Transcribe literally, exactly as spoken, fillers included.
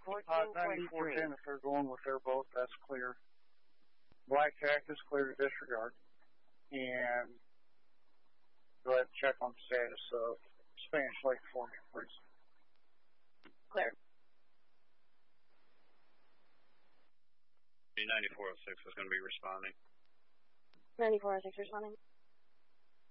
Uh, ninety-four ten, if they're going with their boat, that's clear. Blackjack is clear to disregard. And go ahead and check on the status of Spanish Lake for me, please. Clear. ninety-four oh six is going to be responding. ninety-four oh six responding.